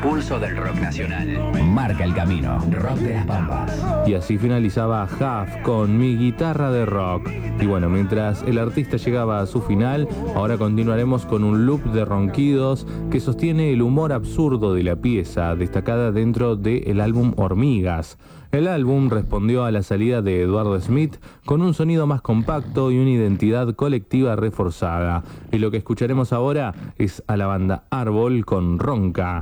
pulso del rock nacional. Marca el camino. Rock de las Pampas. Y así finalizaba Huff con Mi guitarra de rock. Y bueno, mientras el artista llegaba a su final, ahora continuaremos con un loop de ronquidos que sostiene el humor absurdo de la pieza, destacada dentro del álbum Hormigas. El álbum respondió a la salida de Eduardo Smith con un sonido más compacto y una identidad colectiva reforzada. Y lo que escucharemos ahora es a la banda Árbol con Ronca.